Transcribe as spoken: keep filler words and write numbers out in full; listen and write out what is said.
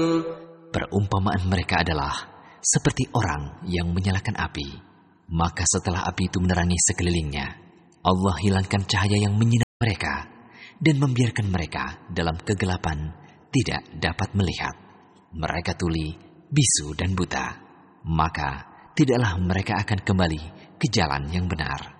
Perumpamaan mereka adalah seperti orang yang menyalakan api. Maka setelah api itu menerangi sekelilingnya, Allah hilangkan cahaya yang menyinari mereka dan membiarkan mereka dalam kegelapan tidak dapat melihat. Mereka tuli, bisu dan buta. Maka tidaklah mereka akan kembali ke jalan yang benar.